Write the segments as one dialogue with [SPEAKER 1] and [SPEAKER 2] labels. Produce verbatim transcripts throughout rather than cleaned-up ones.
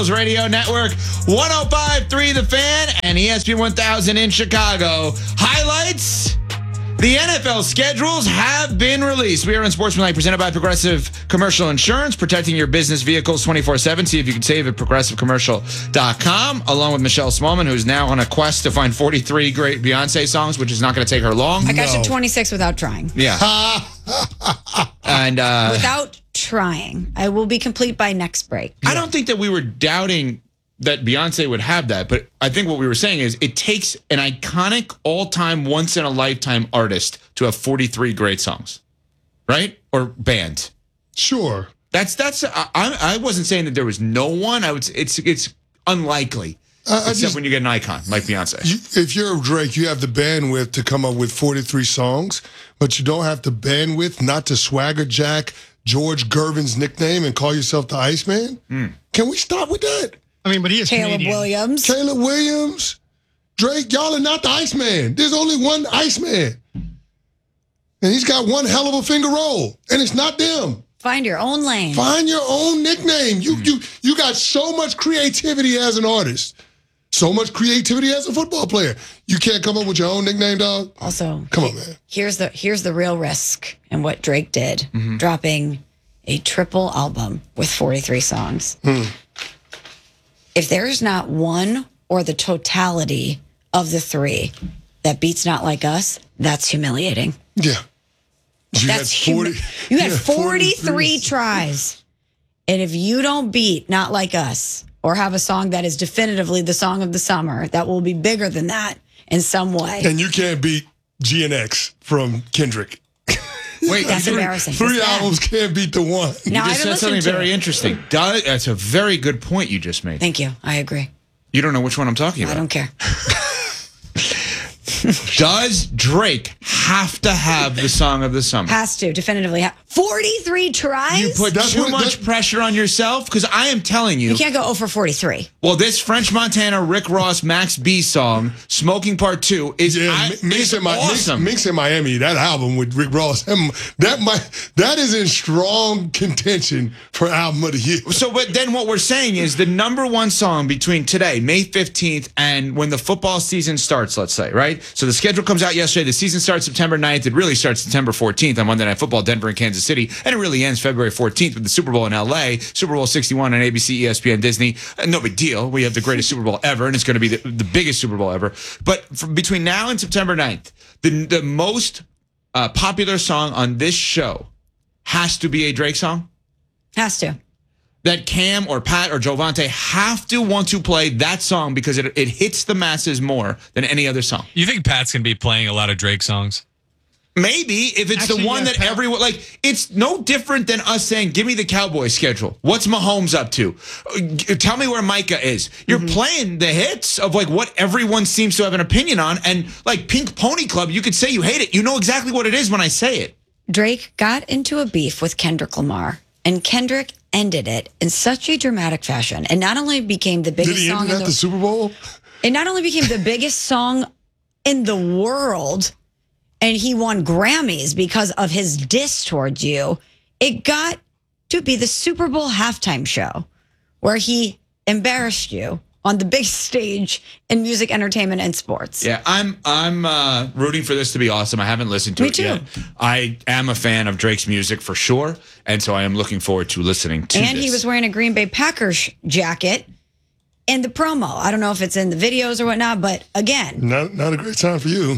[SPEAKER 1] Radio Network, one oh five point three The Fan, and E S P N one thousand in Chicago. Highlights. The N F L schedules have been released. We are in Sportsmanlike, presented by Progressive Commercial Insurance, protecting your business vehicles twenty-four seven. See if you can save at progressive commercial dot com, along with Michelle Smallman, who's now on a quest to find forty-three great Beyonce songs, which is not going to take her long.
[SPEAKER 2] I got
[SPEAKER 3] No.
[SPEAKER 2] you twenty-six without trying.
[SPEAKER 1] Yeah. and uh,
[SPEAKER 2] Without trying. I will be complete by next break.
[SPEAKER 1] I don't think that we were doubting that Beyonce would have that, but I think what we were saying is it takes an iconic, all-time, once-in-a-lifetime artist to have forty-three great songs, right? Or band.
[SPEAKER 3] Sure.
[SPEAKER 1] That's that's. I, I wasn't saying that there was no one. I would. It's it's unlikely,
[SPEAKER 3] I- I
[SPEAKER 1] except
[SPEAKER 3] just-
[SPEAKER 1] when you get an icon like Beyonce.
[SPEAKER 3] You, if you're Drake, you have the bandwidth to come up with forty-three songs, but you don't have the bandwidth not to swagger jack George Gervin's nickname and call yourself the Iceman.
[SPEAKER 1] Mm.
[SPEAKER 3] Can we stop with that?
[SPEAKER 4] I mean, but he is
[SPEAKER 2] Caleb
[SPEAKER 4] Canadian.
[SPEAKER 2] Williams.
[SPEAKER 3] Caleb Williams, Drake, y'all are not the Iceman. There's only one Iceman. And he's got one hell of a finger roll. And it's not them.
[SPEAKER 2] Find your own lane.
[SPEAKER 3] Find your own nickname. You you you got so much creativity as an artist. So much creativity as a football player. You can't come up with your own nickname, dog?
[SPEAKER 2] Also,
[SPEAKER 3] Come on, man.
[SPEAKER 2] here's the here's the real risk in what Drake did,
[SPEAKER 1] Mm-hmm.
[SPEAKER 2] dropping a triple album with forty-three songs.
[SPEAKER 1] Hmm.
[SPEAKER 2] If there's not one or the totality of the three that beats Not Like Us, that's humiliating.
[SPEAKER 3] Yeah. You
[SPEAKER 2] That's
[SPEAKER 3] had forty.
[SPEAKER 2] humi- You had
[SPEAKER 3] yeah,
[SPEAKER 2] forty-three tries. And if you don't beat Not Like Us or have a song that is definitively the song of the summer, that will be bigger than that in some way.
[SPEAKER 3] And you can't beat G N X from Kendrick.
[SPEAKER 1] Wait,
[SPEAKER 2] That's
[SPEAKER 1] you,
[SPEAKER 2] embarrassing.
[SPEAKER 3] Three
[SPEAKER 2] It's bad.
[SPEAKER 3] albums can't beat the one.
[SPEAKER 1] you
[SPEAKER 2] Now, I
[SPEAKER 1] just
[SPEAKER 2] haven't
[SPEAKER 1] said something
[SPEAKER 2] listened to
[SPEAKER 1] very
[SPEAKER 2] it.
[SPEAKER 1] interesting. Does- That's a very good point you just made.
[SPEAKER 2] Thank you. I agree.
[SPEAKER 1] You don't know which one I'm talking
[SPEAKER 2] I
[SPEAKER 1] about.
[SPEAKER 2] don't care.
[SPEAKER 1] Does Drake have to have the song of the summer?
[SPEAKER 2] Has to definitively have forty-three tries.
[SPEAKER 1] You put
[SPEAKER 3] That's
[SPEAKER 1] too
[SPEAKER 3] what-
[SPEAKER 1] much
[SPEAKER 3] that's-
[SPEAKER 1] pressure on yourself? Because I am telling you,
[SPEAKER 2] You can't go over forty-three.
[SPEAKER 1] well, this French Montana, Rick Ross, Max B song, Smoking Part two, is,
[SPEAKER 3] Yeah,
[SPEAKER 1] I,
[SPEAKER 3] Mi- Minx
[SPEAKER 1] is
[SPEAKER 3] in, Mi- Minx-
[SPEAKER 1] awesome.
[SPEAKER 3] Minx in Miami, that album with Rick Ross, that, that might that is in strong contention for album of the year.
[SPEAKER 1] So, but then what we're saying is the number one song between today, May fifteenth, and when the football season starts, let's say, right? So the schedule comes out yesterday. The season starts September ninth. It really starts September fourteenth on Monday Night Football, Denver and Kansas City. And it really ends February fourteenth with the Super Bowl in L A, Super Bowl sixty-one on A B C, E S P N, Disney. Uh, no big deal. We have the greatest Super Bowl ever, and it's going to be the, the biggest Super Bowl ever. But from between now and September ninth, the, the most uh, popular song on this show has to be a Drake song.
[SPEAKER 2] Has to.
[SPEAKER 1] That Cam or Pat or Jovante have to want to play that song because it, it hits the masses more than any other song.
[SPEAKER 5] You think Pat's going to be playing a lot of Drake songs?
[SPEAKER 1] Maybe if it's
[SPEAKER 4] Actually,
[SPEAKER 1] the one
[SPEAKER 4] yeah,
[SPEAKER 1] that
[SPEAKER 4] Pat-
[SPEAKER 1] everyone, like, it's no different than us saying, give me the Cowboys schedule. What's Mahomes up to? Uh, Tell me where Micah is. You're
[SPEAKER 4] Mm-hmm.
[SPEAKER 1] playing the hits of like what everyone seems to have an opinion on. And like Pink Pony Club, you could say you hate it. You know exactly what it is when I say it.
[SPEAKER 2] Drake got into a beef with Kendrick Lamar, and Kendrick ended it in such a dramatic fashion. And not only became the
[SPEAKER 3] Did
[SPEAKER 2] biggest
[SPEAKER 3] he
[SPEAKER 2] song
[SPEAKER 3] end
[SPEAKER 2] in
[SPEAKER 3] it at
[SPEAKER 2] the,
[SPEAKER 3] the Super Bowl?
[SPEAKER 2] it not only became the biggest song in the world, and he won Grammys because of his diss towards you, it got to be the Super Bowl halftime show where he embarrassed you on the big stage in music, entertainment, and sports.
[SPEAKER 1] Yeah, I'm I'm uh, rooting for this to be awesome. I haven't listened to
[SPEAKER 2] Me
[SPEAKER 1] it
[SPEAKER 2] too.
[SPEAKER 1] yet. I am a fan of Drake's music for sure, and so I am looking forward to listening to
[SPEAKER 2] And
[SPEAKER 1] this.
[SPEAKER 2] he was wearing a Green Bay Packers jacket in the promo. I don't know if it's in the videos or whatnot, but again,
[SPEAKER 3] Not not a great time for you.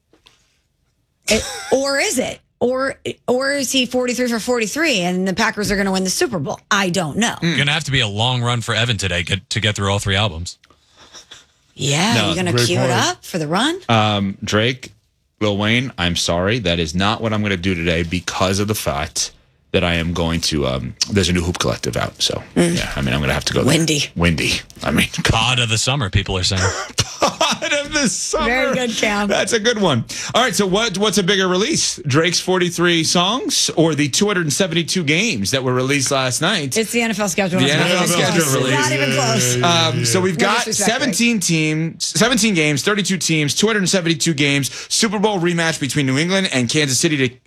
[SPEAKER 2] it, or is it? Or or is he forty-three for forty-three and the Packers are going to win the Super Bowl? I don't know.
[SPEAKER 1] Hmm.
[SPEAKER 5] Going to have to be a long run for Evan today get, to get through all three albums.
[SPEAKER 2] Yeah,
[SPEAKER 1] No,
[SPEAKER 2] you're going to
[SPEAKER 3] great
[SPEAKER 2] cue it
[SPEAKER 3] point.
[SPEAKER 2] up for the run?
[SPEAKER 1] Um, Drake, Lil Wayne, I'm sorry. That is not what I'm going to do today because of the fact that I am going to, um, there's a new Hoop Collective out. So, yeah, I mean, I'm going to have to go there.
[SPEAKER 2] Windy.
[SPEAKER 1] Windy. I mean,
[SPEAKER 5] Pod of the summer, people are saying.
[SPEAKER 1] pod of the summer.
[SPEAKER 2] Very good, Cam.
[SPEAKER 1] That's a good one. All right, so what what's a bigger release? Drake's forty-three songs or the two hundred seventy-two games that were released last night?
[SPEAKER 2] It's the N F L schedule.
[SPEAKER 1] The
[SPEAKER 2] It's not
[SPEAKER 1] N F L
[SPEAKER 2] even close.
[SPEAKER 1] schedule
[SPEAKER 2] It's
[SPEAKER 1] release.
[SPEAKER 2] not even close.
[SPEAKER 1] Um, so we've
[SPEAKER 2] No
[SPEAKER 1] got
[SPEAKER 2] disrespect,
[SPEAKER 1] seventeen teams, seventeen games, thirty-two teams, two hundred seventy-two games, Super Bowl rematch between New England and Kansas City to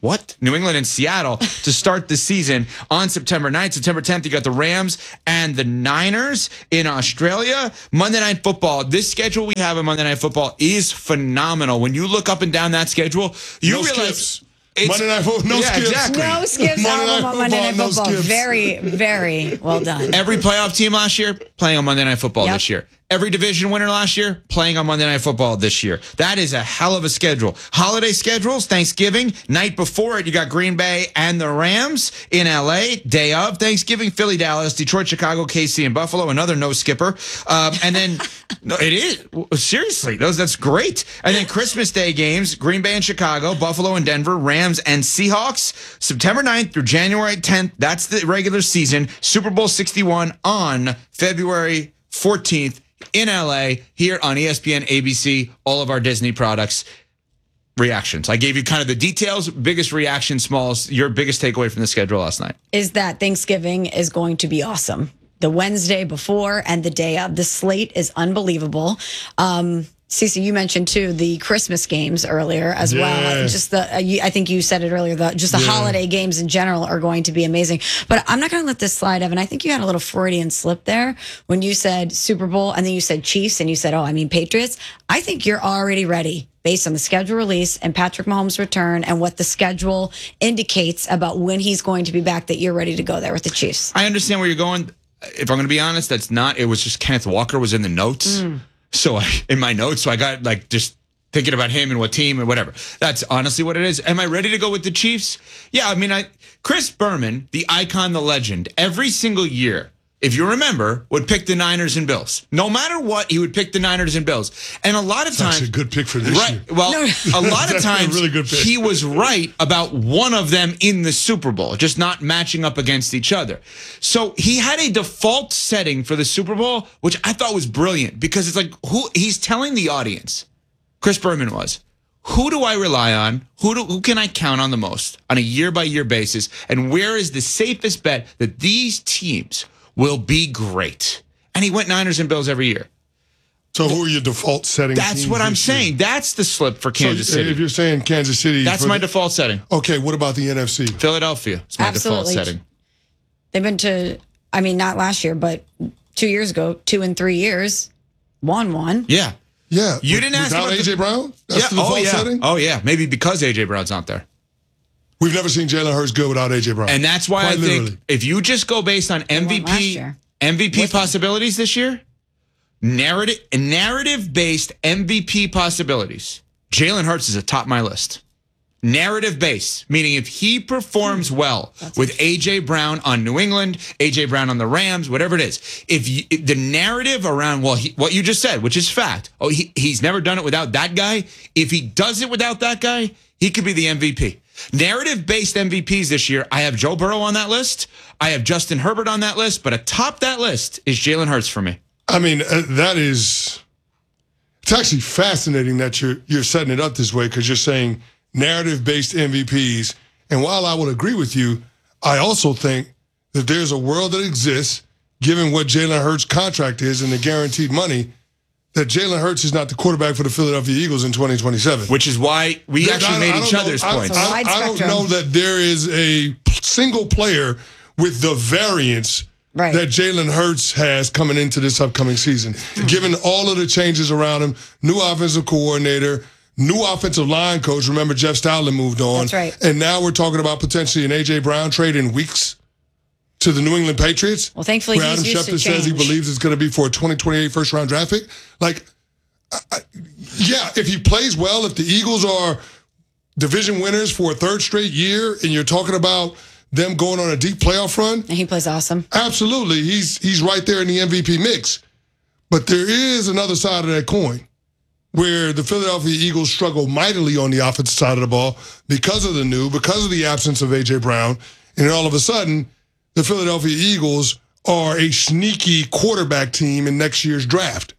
[SPEAKER 1] what? New England and Seattle to start the season on September ninth. September tenth, you got the Rams and the Niners in Australia. Monday Night Football. This schedule we have in Monday Night Football is phenomenal. When you look up and down that schedule, you
[SPEAKER 3] no
[SPEAKER 1] realize
[SPEAKER 3] skips. Monday Night Football, no
[SPEAKER 1] yeah,
[SPEAKER 3] skips.
[SPEAKER 1] Exactly.
[SPEAKER 2] No skips
[SPEAKER 3] Monday
[SPEAKER 2] album
[SPEAKER 3] Night
[SPEAKER 2] on Monday Night
[SPEAKER 3] Football, no
[SPEAKER 2] Football.
[SPEAKER 3] skips.
[SPEAKER 2] Very, very well done.
[SPEAKER 1] Every playoff team last year playing on Monday Night Football
[SPEAKER 2] Yep.
[SPEAKER 1] this year. Every division winner last year playing on Monday Night Football this year. That is a hell of a schedule. Holiday schedules, Thanksgiving, night before it, you got Green Bay and the Rams in L A. Day of Thanksgiving, Philly, Dallas, Detroit, Chicago, K C, and Buffalo. Another no skipper. Um, and then, no, it is. Seriously, those that's great. And then Christmas Day games, Green Bay and Chicago, Buffalo and Denver, Rams and Seahawks. September ninth through January tenth, that's the regular season. Super Bowl sixty-one on February fourteenth. In L A, here on E S P N, A B C, all of our Disney products. Reactions. I gave you kind of the details, biggest reaction, smallest, your biggest takeaway from the schedule last night.
[SPEAKER 2] Is that Thanksgiving is going to be awesome. The Wednesday before and the day of. The slate is unbelievable. Um, Cece, you mentioned too the Christmas games earlier as
[SPEAKER 3] Yeah.
[SPEAKER 2] well. Just the, uh, you, I think you said it earlier. The, just the
[SPEAKER 3] Yeah.
[SPEAKER 2] holiday games in general are going to be amazing. But I'm not going to let this slide, Evan. I think you had a little Freudian slip there when you said Super Bowl and then you said Chiefs and you said, oh, I mean Patriots. I think you're already ready based on the schedule release and Patrick Mahomes' return and what the schedule indicates about when he's going to be back. That you're ready to go there with the Chiefs.
[SPEAKER 1] I understand where you're going. If I'm going to be honest, that's not. It was just Kenneth Walker was in the notes.
[SPEAKER 2] Mm.
[SPEAKER 1] So I, in my notes, so I got like just thinking about him and what team and whatever. That's honestly what it is. Am I ready to go with the Chiefs? Yeah, I mean, I Chris Berman, the icon, the legend, every single year, if you remember, would pick the Niners and Bills. No matter what, he would pick the Niners and Bills. And a lot of times,
[SPEAKER 3] That's a good pick for this
[SPEAKER 1] right?
[SPEAKER 3] year.
[SPEAKER 1] Well,
[SPEAKER 2] No.
[SPEAKER 1] a lot of
[SPEAKER 3] That's a
[SPEAKER 1] times
[SPEAKER 3] really good pick.
[SPEAKER 1] he was right about one of them in the Super Bowl, just not matching up against each other. So he had a default setting for the Super Bowl, which I thought was brilliant because it's like who he's telling the audience. Chris Berman was, who do I rely on? Who do, who can I count on the most on a year by year basis? And where is the safest bet that these teams will be great? And he went Niners and Bills every year.
[SPEAKER 3] So who are your default settings?
[SPEAKER 1] That's what I'm saying. That's the slip for Kansas
[SPEAKER 3] so
[SPEAKER 1] City.
[SPEAKER 3] If you're saying Kansas City,
[SPEAKER 1] That's
[SPEAKER 3] for
[SPEAKER 1] my
[SPEAKER 3] the-
[SPEAKER 1] default setting.
[SPEAKER 3] Okay, what about the N F C?
[SPEAKER 1] Philadelphia is my
[SPEAKER 2] Absolutely.
[SPEAKER 1] default setting.
[SPEAKER 2] They've been to, I mean, not last year, but two years ago, two and three years, won one.
[SPEAKER 1] Yeah.
[SPEAKER 3] Yeah,
[SPEAKER 1] You
[SPEAKER 3] with-
[SPEAKER 1] didn't ask
[SPEAKER 3] without
[SPEAKER 1] about
[SPEAKER 3] A J
[SPEAKER 1] the-
[SPEAKER 3] Brown. That's
[SPEAKER 1] yeah.
[SPEAKER 3] the default
[SPEAKER 1] Oh yeah.
[SPEAKER 3] setting.
[SPEAKER 1] Oh yeah. Maybe because A J Brown's not there.
[SPEAKER 3] We've never seen Jalen Hurts good without A J Brown,
[SPEAKER 1] And that's why
[SPEAKER 3] Quite
[SPEAKER 1] I think
[SPEAKER 3] literally.
[SPEAKER 1] if you just go based on
[SPEAKER 2] won last
[SPEAKER 1] M V P
[SPEAKER 2] year.
[SPEAKER 1] M V P possibilities this year, narrative narrative based M V P possibilities, Jalen Hurts is atop my list. Narrative based, meaning if he performs well with A J Brown on New England, A J Brown on the Rams, whatever it is, if, you, if the narrative around well, he, what you just said, which is fact, oh, he, he's never done it without that guy. If he does it without that guy, he could be the M V P. Narrative based M V Ps this year, I have Joe Burrow on that list. I have Justin Herbert on that list, but atop that list is Jalen Hurts for me.
[SPEAKER 3] I mean, uh, that is. It's actually fascinating that you're you're setting it up this way because you're saying narrative-based M V Ps. And while I would agree with you, I also think that there's a world that exists, given what Jalen Hurts' contract is and the guaranteed money, that Jalen Hurts is not the quarterback for the Philadelphia Eagles in twenty twenty-seven.
[SPEAKER 1] Which is why we
[SPEAKER 3] Yeah,
[SPEAKER 1] actually
[SPEAKER 3] I-
[SPEAKER 1] made
[SPEAKER 3] I
[SPEAKER 1] each
[SPEAKER 3] don't know-
[SPEAKER 1] other's
[SPEAKER 3] I-
[SPEAKER 1] points.
[SPEAKER 3] I,
[SPEAKER 2] Wide
[SPEAKER 3] I don't
[SPEAKER 2] spectrum.
[SPEAKER 3] know that there is a single player with the variance
[SPEAKER 2] Right.
[SPEAKER 3] that Jalen Hurts has coming into this upcoming season. Given all of the changes around him, new offensive coordinator, new offensive line coach. Remember, Jeff Stoutland moved on.
[SPEAKER 2] That's right.
[SPEAKER 3] And now we're talking about potentially an A J Brown trade in weeks to the New England Patriots.
[SPEAKER 2] Well, thankfully,
[SPEAKER 3] where
[SPEAKER 2] he's
[SPEAKER 3] Adam
[SPEAKER 2] used to
[SPEAKER 3] Schefter says he
[SPEAKER 2] change.
[SPEAKER 3] believes it's going to be for a twenty twenty-eight first round draft pick. Like, I, I, yeah, if he plays well, if the Eagles are division winners for a third straight year, and you're talking about them going on a deep playoff run,
[SPEAKER 2] And he plays awesome.
[SPEAKER 3] absolutely, he's he's right there in the M V P mix. But there is another side of that coin where the Philadelphia Eagles struggle mightily on the offensive side of the ball because of the new, because of the absence of A J Brown. And all of a sudden, the Philadelphia Eagles are a sneaky quarterback team in next year's draft.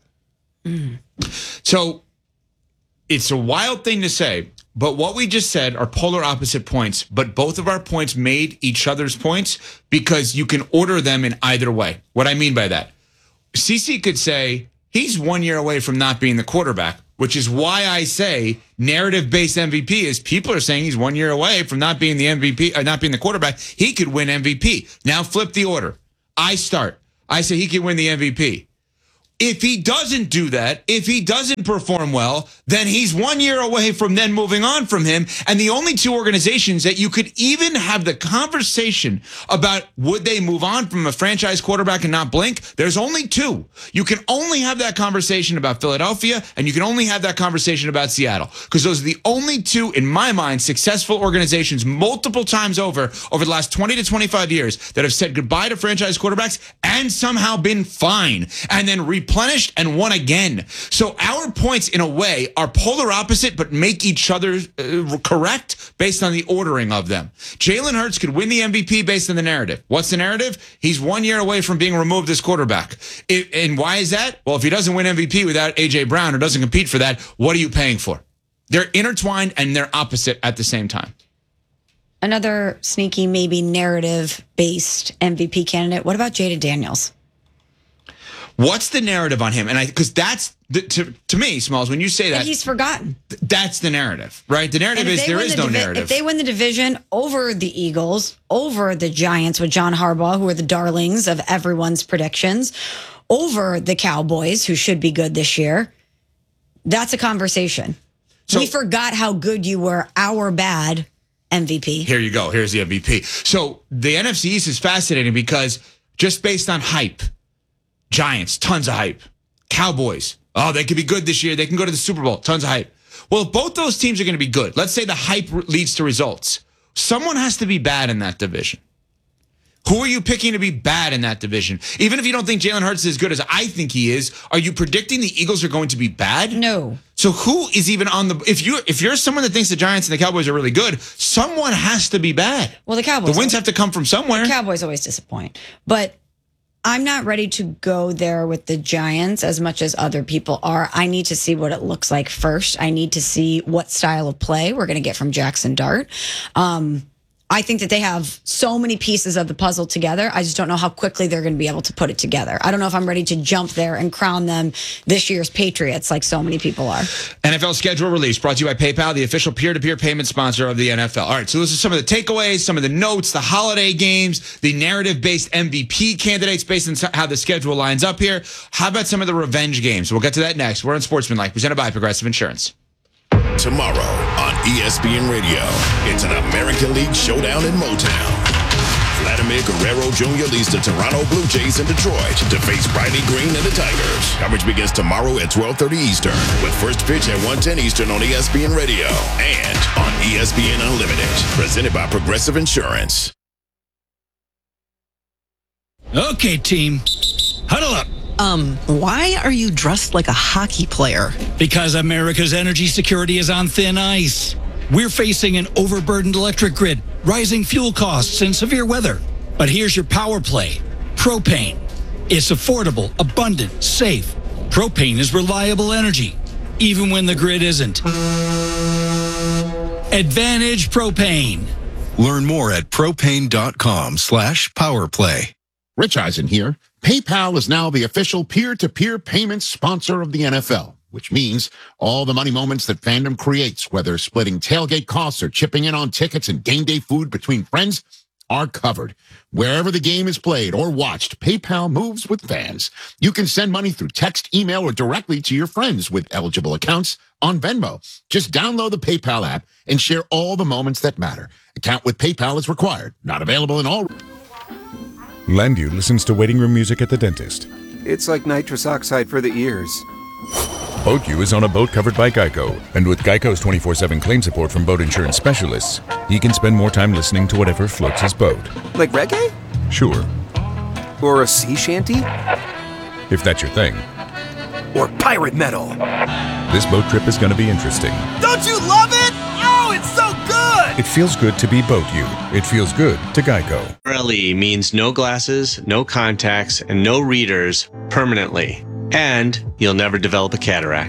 [SPEAKER 1] So it's a wild thing to say, but what we just said are polar opposite points, but both of our points made each other's points because you can order them in either way. What I mean by that, C C could say he's one year away from not being the quarterback, which is why I say narrative-based M V P is people are saying he's one year away from not being the M V P, uh, not being the quarterback. He could win M V P. Now flip the order. I start. I say he could win the M V P. If he doesn't do that, if he doesn't perform well, then he's one year away from then moving on from him. And the only two organizations that you could even have the conversation about would they move on from a franchise quarterback and not blink, there's only two. You can only have that conversation about Philadelphia, and you can only have that conversation about Seattle, because those are the only two, in my mind, successful organizations multiple times over, over the last twenty to twenty-five years that have said goodbye to franchise quarterbacks and somehow been fine and then re replenished and won again. So our points, in a way, are polar opposite, but make each other uh, correct based on the ordering of them. Jalen Hurts could win the M V P based on the narrative. What's the narrative? He's one year away from being removed as quarterback. It, and why is that? Well, if he doesn't win M V P without A J Brown or doesn't compete for that, what are you paying for? They're intertwined and they're opposite at the same time.
[SPEAKER 2] Another sneaky, maybe narrative-based M V P candidate. What about Jada Daniels?
[SPEAKER 1] What's the narrative on him? And I, because that's the, to to me, Smalls. When you say that,
[SPEAKER 2] and he's forgotten.
[SPEAKER 1] Th- that's the narrative, right? The narrative is there is
[SPEAKER 2] the
[SPEAKER 1] no
[SPEAKER 2] divi-
[SPEAKER 1] narrative.
[SPEAKER 2] If they win the division over the Eagles, over the Giants with John Harbaugh, who are the darlings of everyone's predictions, over the Cowboys, who should be good this year, that's a conversation. So, we forgot how good you were. Our bad M V P.
[SPEAKER 1] Here you go. Here's the M V P. So the N F C East is fascinating because just based on hype. Giants, tons of hype. Cowboys, oh, they could be good this year. They can go to the Super Bowl, tons of hype. Well, if both those teams are going to be good, let's say the hype leads to results. Someone has to be bad in that division. Who are you picking to be bad in that division? Even if you don't think Jalen Hurts is as good as I think he is, are you predicting the Eagles are going to be bad?
[SPEAKER 2] No. So
[SPEAKER 1] who is even on the, if you if you're someone that thinks the Giants and the Cowboys are really good, someone has to be bad.
[SPEAKER 2] Well, the Cowboys.
[SPEAKER 1] The wins have to come from somewhere.
[SPEAKER 2] The Cowboys always disappoint. But I'm not ready to go there with the Giants as much as other people are. I need to see what it looks like first. I need to see what style of play we're going to get from Jackson Dart. Um, I think that they have so many pieces of the puzzle together. I just don't know how quickly they're going to be able to put it together. I don't know if I'm ready to jump there and crown them this year's Patriots like so many people are.
[SPEAKER 1] N F L schedule release brought to you by PayPal, the official peer-to-peer payment sponsor of the N F L. All right, so those are some of the takeaways, some of the notes, the holiday games, the narrative-based M V P candidates based on how the schedule lines up here. How about some of the revenge games? We'll get to that next. We're on Sportsmanlike, presented by Progressive Insurance.
[SPEAKER 4] Tomorrow on E S P N Radio, it's an American League showdown in Motown. Vladimir Guerrero Junior leads the Toronto Blue Jays in Detroit to face Riley Green and the Tigers. Coverage begins tomorrow at twelve thirty Eastern, with first pitch at one ten Eastern on E S P N Radio and on E S P N Unlimited, presented by Progressive Insurance.
[SPEAKER 6] Okay, team, huddle up.
[SPEAKER 7] Um, why are you dressed like a hockey player?
[SPEAKER 6] Because America's energy security is on thin ice. We're facing an overburdened electric grid, rising fuel costs, and severe weather. But here's your power play. Propane. It's affordable, abundant, safe. Propane is reliable energy, even when the grid isn't. Advantage Propane.
[SPEAKER 8] Learn more at propane.com slash powerplay.
[SPEAKER 9] Rich Eisen here. PayPal is now the official peer-to-peer payment sponsor of the N F L, which means all the money moments that fandom creates, whether splitting tailgate costs or chipping in on tickets and game day food between friends, are covered. Wherever the game is played or watched, PayPal moves with fans. You can send money through text, email, or directly to your friends with eligible accounts on Venmo. Just download the PayPal app and share all the moments that matter. Account with PayPal is required. Not available in all...
[SPEAKER 10] Landu listens to waiting room music at the dentist.
[SPEAKER 11] It's like nitrous oxide for the ears.
[SPEAKER 10] BoatU is on a boat covered by Geico. And with Geico's twenty-four seven claim support from boat insurance specialists, he can spend more time listening to whatever floats his boat.
[SPEAKER 11] Like reggae?
[SPEAKER 10] Sure.
[SPEAKER 11] Or a sea shanty?
[SPEAKER 10] If that's your thing.
[SPEAKER 11] Or pirate metal.
[SPEAKER 10] This boat trip is going to be interesting.
[SPEAKER 12] Don't you love it? Oh, it's so good!
[SPEAKER 10] It feels good to be BoatU. It feels good to Geico.
[SPEAKER 13] R L E means no glasses, no contacts, and no readers permanently. And you'll never develop a cataract.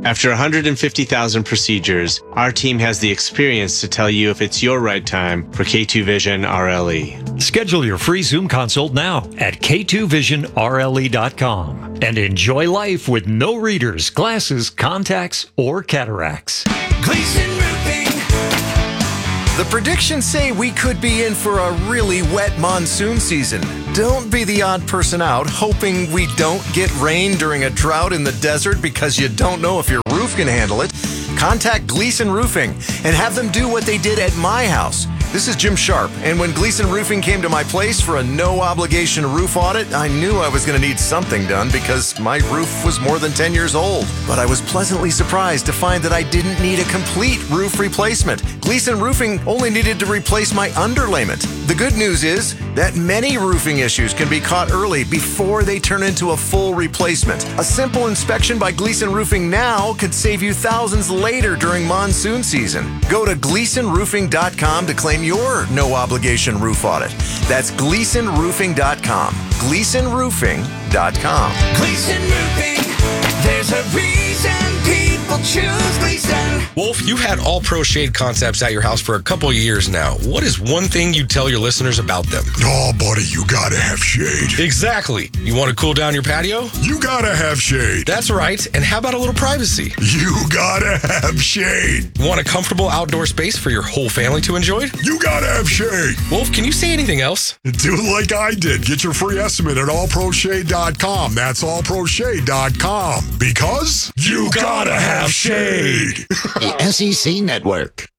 [SPEAKER 13] After one hundred fifty thousand procedures, our team has the experience to tell you if it's your right time for K two Vision R L E.
[SPEAKER 14] Schedule your free Zoom consult now at K two vision R L E dot com and enjoy life with no readers, glasses, contacts, or cataracts.
[SPEAKER 12] Gleason Roofing. The predictions say we could be in for a really wet monsoon season. Don't be the odd person out hoping we don't get rain during a drought in the desert because you don't know if your roof can handle it. Contact Gleason Roofing and have them do what they did at my house. This is Jim Sharp, and when Gleason Roofing came to my place for a no-obligation roof audit, I knew I was going to need something done because my roof was more than ten years old. But I was pleasantly surprised to find that I didn't need a complete roof replacement. Gleason Roofing only needed to replace my underlayment. The good news is that many roofing issues can be caught early before they turn into a full replacement. A simple inspection by Gleason Roofing now could save you thousands later during monsoon season. Go to Gleason Roofing dot com to claim your no-obligation roof audit. That's Gleason Roofing dot com. Gleason Roofing dot com.
[SPEAKER 15] Gleason Roofing, there's a reason people choose Gleason.
[SPEAKER 16] Wolf, you've had All Pro Shade Concepts at your house for a couple of years now. What is one thing you tell your listeners about them?
[SPEAKER 17] Oh, buddy, you gotta have shade.
[SPEAKER 16] Exactly. You want to cool down your patio?
[SPEAKER 17] You gotta have shade.
[SPEAKER 16] That's right. And how about a little privacy?
[SPEAKER 17] You gotta have shade.
[SPEAKER 16] Want a comfortable outdoor space for your whole family to enjoy?
[SPEAKER 17] You gotta have shade.
[SPEAKER 16] Wolf, can you say anything else?
[SPEAKER 17] Do like I did. Get your free estimate at all pro shade dot com. That's all pro shade dot com. Because you gotta have shade.
[SPEAKER 9] The S E C Network.